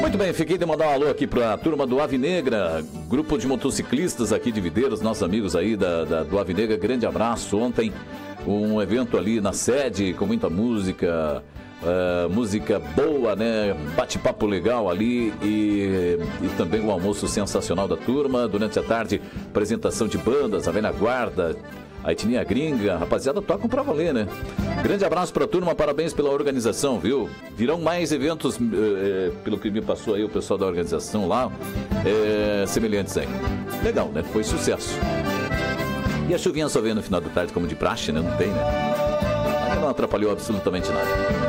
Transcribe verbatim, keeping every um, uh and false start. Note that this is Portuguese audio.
Muito bem, fiquei de mandar um alô aqui para a turma do Ave Negra, grupo de motociclistas aqui de Videiros, nossos amigos aí da, da, do Ave Negra, grande abraço. Ontem, um evento ali na sede com muita música, uh, música boa, né? Bate-papo legal ali e, e também um almoço sensacional da turma. Durante a tarde, apresentação de bandas, a Velha Guarda, a Etnia Gringa, rapaziada, tocam pra valer, né? Grande abraço pra turma, parabéns pela organização, viu? Virão mais eventos, é, pelo que me passou aí o pessoal da organização lá, é, semelhantes aí. Legal, né? Foi sucesso. E a chuvinha só veio no final da tarde como de praxe, né? Não tem, né? Mas não atrapalhou absolutamente nada.